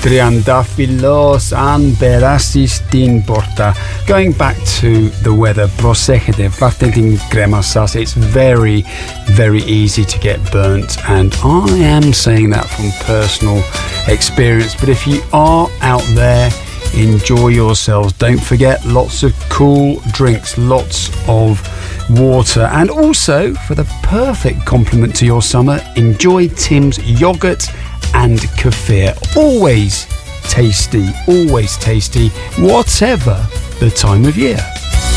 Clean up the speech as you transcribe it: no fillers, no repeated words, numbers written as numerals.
Triandafilos an berasis din porta. Going back to the weather, prosechete, vartetin cremasas. It's very, very easy to get burnt, and I am saying that from personal experience. But if you are out there, enjoy yourselves. Don't forget, lots of cool drinks, lots of water, and also, for the perfect complement to your summer, enjoy Tim's yogurt and kefir. Always tasty, whatever the time of year.